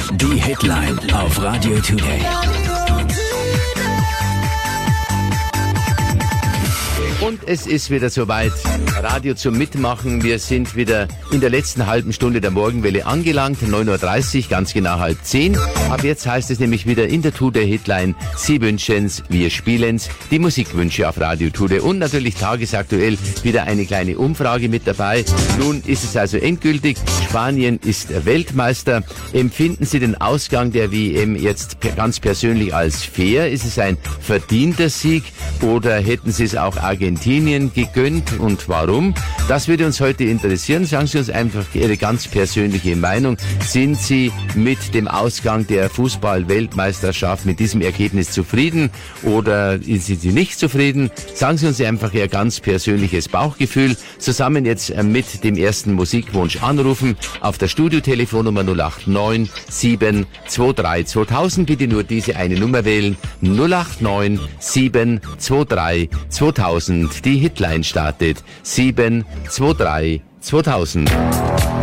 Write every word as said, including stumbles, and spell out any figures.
Die Hitline auf Radio Today. Und es ist wieder soweit. Radio zum Mitmachen. Wir sind wieder in der letzten halben Stunde der Morgenwelle angelangt. neun Uhr dreißig, ganz genau halb zehn. Ab jetzt heißt es nämlich wieder in der Today Hitline. Sie wünschen's, wir spielen's. Die Musikwünsche auf Radio Today. Und natürlich tagesaktuell wieder eine kleine Umfrage mit dabei. Nun ist es also endgültig. Spanien ist Weltmeister. Empfinden Sie den Ausgang der W M jetzt ganz persönlich als fair? Ist es ein verdienter Sieg? Oder hätten Sie es auch Argentinien gegönnt und warum? Das würde uns heute interessieren. Sagen Sie uns einfach Ihre ganz persönliche Meinung. Sind Sie mit dem Ausgang der Fußball-Weltmeisterschaft, mit diesem Ergebnis zufrieden oder sind Sie nicht zufrieden? Sagen Sie uns einfach Ihr ganz persönliches Bauchgefühl. Zusammen jetzt mit dem ersten Musikwunsch anrufen auf der Studiotelefonnummer null acht neun sieben zwei drei zweitausend. Bitte nur diese eine Nummer wählen. null acht neun sieben zwei drei zweitausend. Die Hitline startet. sieben zwei drei zweitausend.